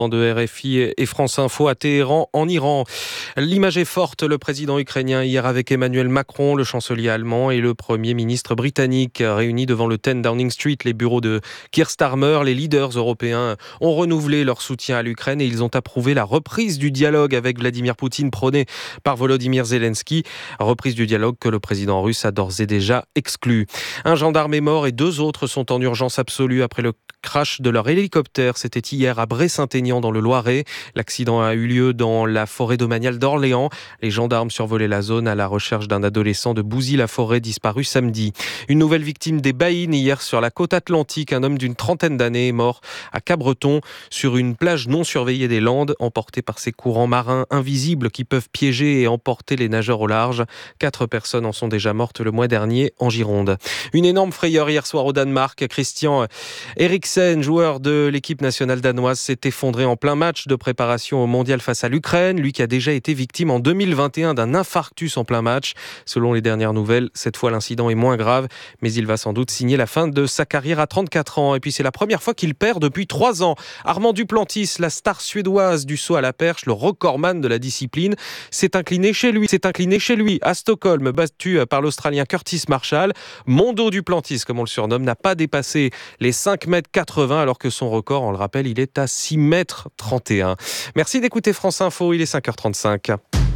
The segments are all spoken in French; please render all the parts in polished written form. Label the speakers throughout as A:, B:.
A: De RFI et France Info à Téhéran, en Iran. L'image est forte. Le président ukrainien hier avec Emmanuel Macron, le chancelier allemand et le premier ministre britannique réunis devant le 10 Downing Street, les bureaux de Keir Starmer. Les leaders européens ont renouvelé leur soutien à l'Ukraine et ils ont approuvé la reprise du dialogue avec Vladimir Poutine prôné par Volodymyr Zelensky. Reprise du dialogue que le président russe a d'ores et déjà exclu. Un gendarme est mort et 2 autres sont en urgence absolue après le crash de leur hélicoptère. C'était hier à Bray-Saint-Aignan dans le Loiret. L'accident a eu lieu dans la forêt domaniale d'Orléans. Les gendarmes survolaient la zone à la recherche d'un adolescent de Bouzy-la-Forêt disparu samedi. Une nouvelle victime des baïnes hier sur la côte atlantique. Un homme d'une trentaine d'années est mort à Cabreton sur une plage non surveillée des Landes, emporté par ces courants marins invisibles qui peuvent piéger et emporter les nageurs au large. 4 personnes en sont déjà mortes le mois dernier en Gironde. Une énorme frayeur hier soir au Danemark. Christian Eriksen, joueur de l'équipe nationale danoise, s'est effondré en plein match de préparation au mondial face à l'Ukraine. Lui qui a déjà été victime en 2021 d'un infarctus en plein match. Selon les dernières nouvelles, cette fois l'incident est moins grave, mais il va sans doute signer la fin de sa carrière à 34 ans. Et puis c'est la première fois qu'il perd depuis 3 ans. Armand Duplantis, la star suédoise du saut à la perche, le recordman de la discipline, s'est incliné chez lui à Stockholm, battu par l'Australien Curtis Marshall. Mondo Duplantis, comme on le surnomme, n'a pas dépassé les 5,80 m alors que son record, on le rappelle, il est à 6,31 m. Merci d'écouter France Info, il est 5h35.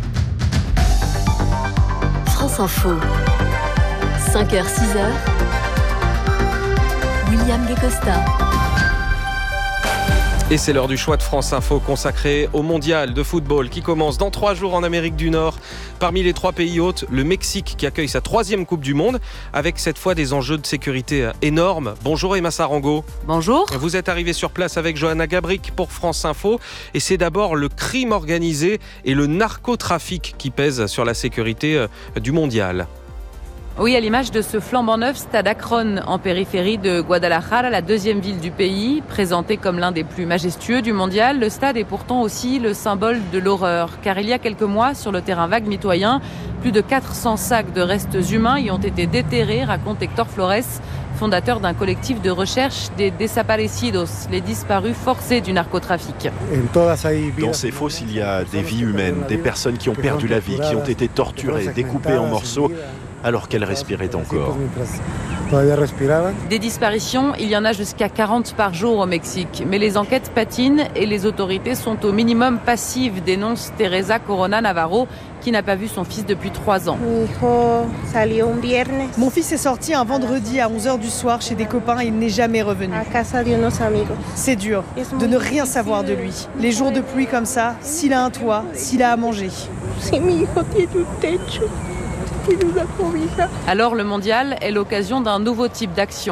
B: France Info, 5h-6h, William Guécosta.
A: Et c'est l'heure du choix de France Info consacré au mondial de football qui commence dans 3 jours en Amérique du Nord. Parmi les 3 pays hôtes, le Mexique qui accueille sa 3e Coupe du Monde avec cette fois des enjeux de sécurité énormes. Bonjour Emma Sarango.
C: Bonjour.
A: Vous êtes arrivée sur place avec Johanna Gabrick pour France Info et c'est d'abord le crime organisé et le narcotrafic qui pèsent sur la sécurité du mondial.
C: Oui, à l'image de ce flambant neuf stade Akron en périphérie de Guadalajara, la 2e ville du pays, présenté comme l'un des plus majestueux du mondial, le stade est pourtant aussi le symbole de l'horreur. Car il y a quelques mois, sur le terrain vague mitoyen, plus de 400 sacs de restes humains y ont été déterrés, raconte Héctor Flores, fondateur d'un collectif de recherche des desaparecidos, les disparus forcés du narcotrafic.
D: Dans ces fosses, il y a des vies humaines, des personnes qui ont perdu la vie, qui ont été torturées, découpées en morceaux, alors qu'elles respiraient encore.
C: Des disparitions, il y en a jusqu'à 40 par jour au Mexique. Mais les enquêtes patinent et les autorités sont au minimum passives, dénonce Teresa Corona Navarro, qui n'a pas vu son fils depuis 3 ans.
E: Mon fils est sorti un vendredi à 11h du soir chez des copains et il n'est jamais revenu. C'est dur de ne rien savoir de lui. Les jours de pluie comme ça, s'il a un toit, s'il a à manger.
C: Alors le mondial est l'occasion d'un nouveau type d'action.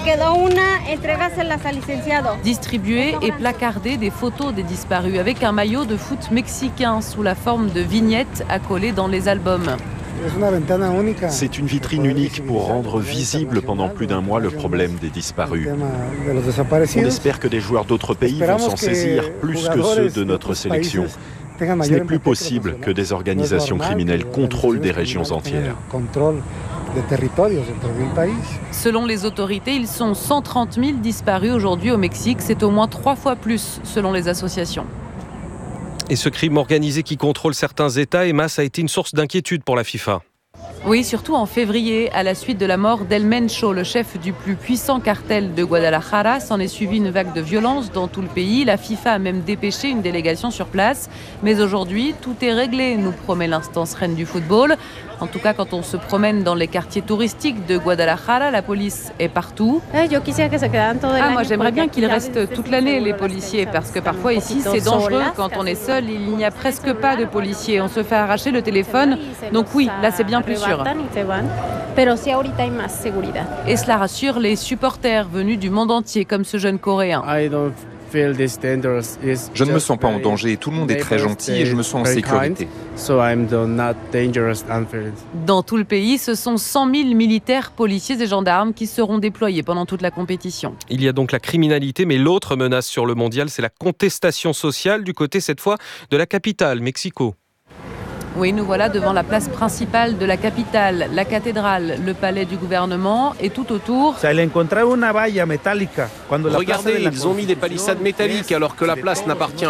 C: Distribuer et placarder des photos des disparus avec un maillot de foot mexicain sous la forme de vignettes accolées dans les albums.
D: C'est une vitrine unique pour rendre visible pendant plus d'1 mois le problème des disparus. On espère que des joueurs d'autres pays vont s'en saisir plus que ceux de notre sélection. Ce n'est plus possible que des organisations criminelles contrôlent des régions entières.
C: Selon les autorités, ils sont 130 000 disparus aujourd'hui au Mexique. C'est au moins 3 fois plus selon les associations.
A: Et ce crime organisé qui contrôle certains États, Emma, ça a été une source d'inquiétude pour la FIFA.
C: Oui, surtout en février, à la suite de la mort d'El Mencho, le chef du plus puissant cartel de Guadalajara. S'en est suivi une vague de violence dans tout le pays. La FIFA a même dépêché une délégation sur place. Mais aujourd'hui, tout est réglé, nous promet l'instance reine du football. En tout cas, quand on se promène dans les quartiers touristiques de Guadalajara, la police est partout. Moi, j'aimerais bien qu'ils restent toute l'année, les policiers, parce que parfois ici, c'est dangereux. Quand on est seul, il n'y a presque pas de policiers. On se fait arracher le téléphone. Donc oui, là, c'est bien plus sûr. Et cela rassure les supporters venus du monde entier, comme ce jeune Coréen.
F: Je ne me sens pas en danger, tout le monde est très gentil et je me sens en sécurité.
C: Dans tout le pays, ce sont 100 000 militaires, policiers et gendarmes qui seront déployés pendant toute la compétition.
A: Il y a donc la criminalité, mais l'autre menace sur le mondial, c'est la contestation sociale du côté, cette fois, de la capitale, Mexico.
C: Oui, nous voilà devant la place principale de la capitale, la cathédrale, le palais du gouvernement et tout autour.
G: Regardez, ils ont mis des palissades métalliques alors que la place n'appartient